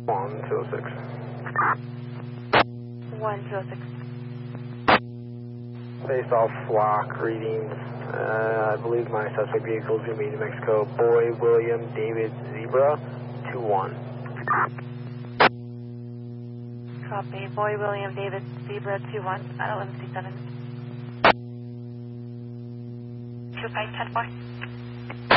106. 106. Based off flock readings, I believe my suspect vehicle is going to be New Mexico. Boy William David Zebra 21. Copy. Boy William David Zebra 21 at 1167. 2510 4.